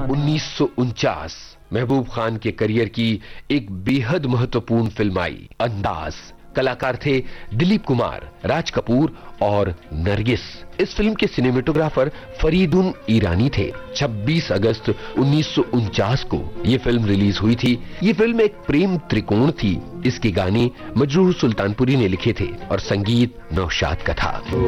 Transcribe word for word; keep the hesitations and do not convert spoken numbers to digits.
उन्नीस सौ उनचास महबूब खान के करियर की एक बेहद महत्वपूर्ण फिल्म आई, अंदाज। कलाकार थे दिलीप कुमार, राज कपूर और नरगिस। इस फिल्म के सिनेमेटोग्राफर फरीदुन ईरानी थे। छब्बीस अगस्त उन्नीस सौ उनचास को ये फिल्म रिलीज हुई थी। ये फिल्म एक प्रेम त्रिकोण थी। इसके गाने मजरूह सुल्तानपुरी ने लिखे थे और संगीत नौशाद का था।